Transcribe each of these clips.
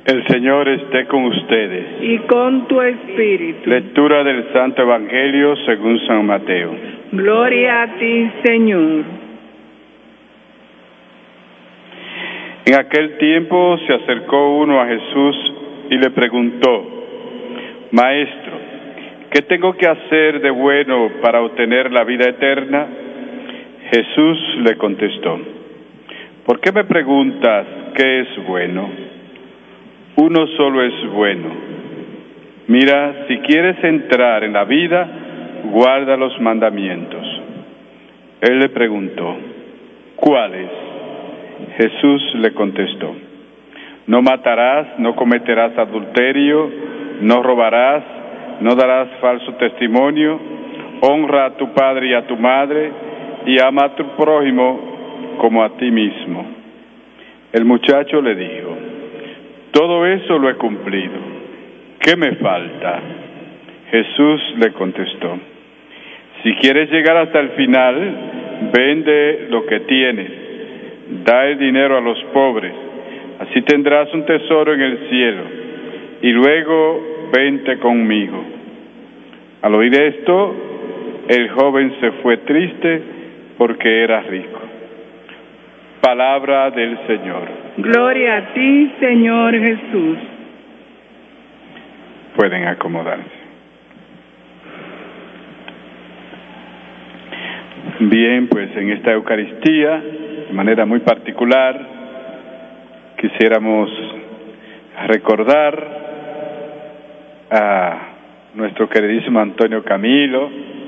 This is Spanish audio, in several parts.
El Señor esté con ustedes. Y con tu espíritu. Lectura del Santo Evangelio según San Mateo. Gloria a ti, Señor. En aquel tiempo se acercó uno a Jesús y le preguntó: Maestro, ¿qué tengo que hacer de bueno para obtener la vida eterna? Jesús le contestó: ¿por qué me preguntas qué es bueno? Uno solo es bueno. Mira, si quieres entrar en la vida, guarda los mandamientos. Él le preguntó: ¿cuáles? Jesús le contestó: no matarás, no cometerás adulterio, no robarás, no darás falso testimonio, honra a tu padre y a tu madre, y ama a tu prójimo como a ti mismo. El muchacho le dijo: todo eso lo he cumplido. ¿Qué me falta? Jesús le contestó: si quieres llegar hasta el final, vende lo que tienes, da el dinero a los pobres, así tendrás un tesoro en el cielo, y luego vente conmigo. Al oír esto, el joven se fue triste porque era rico. Palabra del Señor. Gloria a ti, Señor Jesús. Pueden acomodarse. Bien, pues en esta Eucaristía, de manera muy particular, quisiéramos recordar a nuestro queridísimo Antonio Camilo,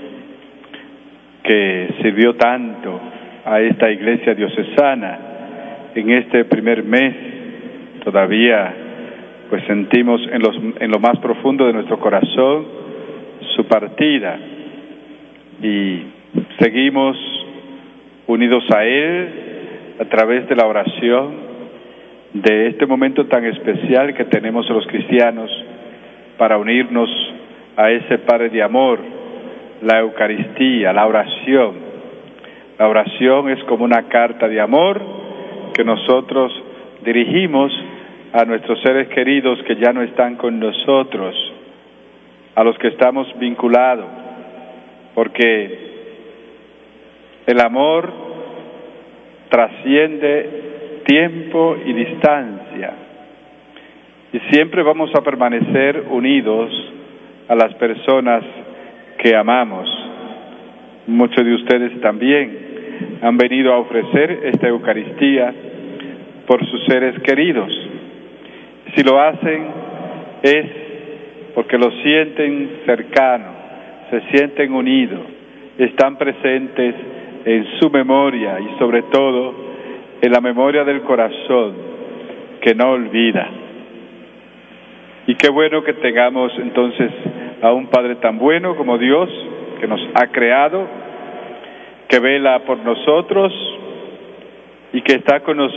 que sirvió tanto a esta iglesia diocesana en este primer mes. Todavía pues sentimos en lo más profundo de nuestro corazón su partida, y seguimos unidos a él a través de la oración de este momento tan especial que tenemos los cristianos para unirnos a ese Padre de amor, la Eucaristía, la oración. La oración es como una carta de amor que nosotros dirigimos a nuestros seres queridos que ya no están con nosotros, a los que estamos vinculados, porque el amor trasciende tiempo y distancia, y siempre vamos a permanecer unidos a las personas que amamos. Muchos de ustedes también han venido a ofrecer esta Eucaristía por sus seres queridos. Si lo hacen es porque lo sienten cercano, se sienten unidos, están presentes en su memoria y sobre todo en la memoria del corazón que no olvida. Y qué bueno que tengamos entonces a un Padre tan bueno como Dios, que nos ha creado, que vela por nosotros y que está con nosotros